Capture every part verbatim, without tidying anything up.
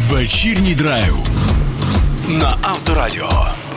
Вечірній драйв на Авторадіо.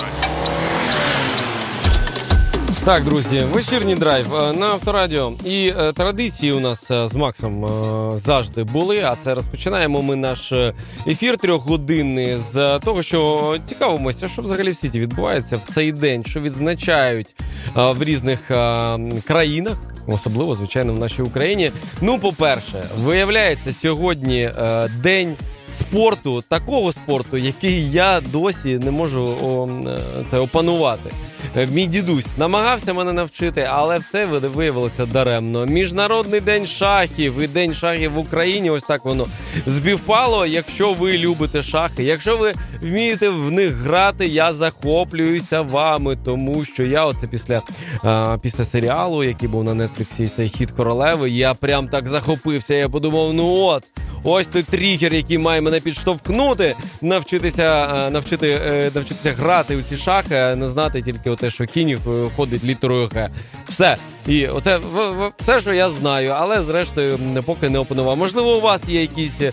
Так, друзі, вечірній драйв на Авторадіо. І е, традиції у нас з Максом е, завжди були, а це розпочинаємо ми наш ефір трьохгодинний з того, що цікавимося, що взагалі в світі відбувається в цей день, що відзначають е, в різних е, країнах, особливо, звичайно, в нашій Україні. Ну, по-перше, виявляється, сьогодні е, день спорту, такого спорту, який я досі не можу о, це опанувати. Мій дідусь намагався мене навчити, але все виявилося даремно. Міжнародний день шахів і день шахів в Україні, ось так воно збівпало. Якщо ви любите шахи, якщо ви вмієте в них грати, я захоплююся вами, тому що я оце після, а, після серіалу, який був на Нетфліксі, цей «Хід королеви», я прям так захопився, я подумав, ну от, ось той тригер, який має мене підштовхнути, навчитися, навчити, навчитися грати у ці шахи, не знати тільки те, що кінь ходить літерою Г. Все. І оце все, що я знаю, але зрештою поки не опанував. Можливо, у вас є якісь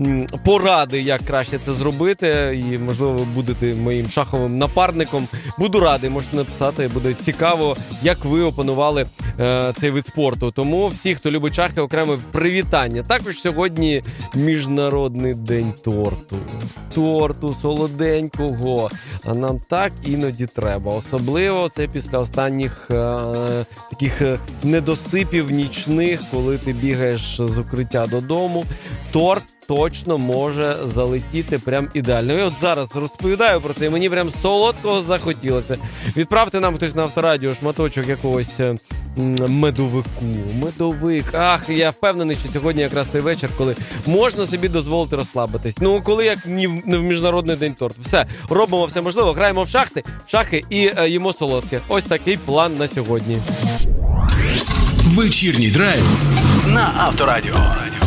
поради, як краще це зробити, і, можливо, ви будете моїм шаховим напарником. Буду радий, можете написати, буде цікаво, як ви опанували е, цей вид спорту. Тому всі, хто любить шахи, окреме привітання. Також сьогодні Міжнародний день торту. Торту солоденького. А нам так іноді треба. Особливо це після останніх е, таких недосипів нічних, коли ти бігаєш з укриття додому. Торт точно може залетіти прям ідеально. Я от зараз розповідаю про це, і мені прям солодкого захотілося. Відправте нам хтось на Авторадіо шматочок якогось медовику. Медовик. Ах, я впевнений, що сьогодні якраз той вечір, коли можна собі дозволити розслабитись. Ну, коли як не в Міжнародний день торту. Все, робимо все можливо, граємо в шахти, шахи і е, їмо солодке. Ось такий план на сьогодні. Вечірній драйв на Авторадіо.